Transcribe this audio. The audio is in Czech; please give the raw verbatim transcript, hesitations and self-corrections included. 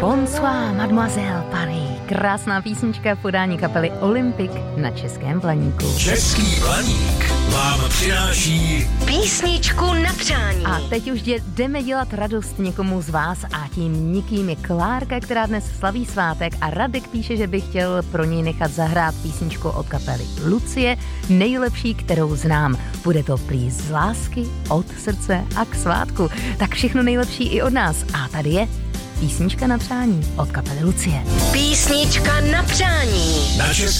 Bonsoir, mademoiselle Paris. Krásná písnička v podání kapely Olympic na Českém Blaníku. Český Blaník vám přináší písničku na přání. A teď už jdeme dělat radost někomu z vás a tím nikým je Klárka, která dnes slaví svátek a Radek píše, že by chtěl pro něj nechat zahrát písničku od kapely Lucie, nejlepší, kterou znám. Bude to plíz z lásky, od srdce a k svátku. Tak všechno nejlepší i od nás. A tady je písnička na přání od kapely Lucie. Písnička na přání. Na Český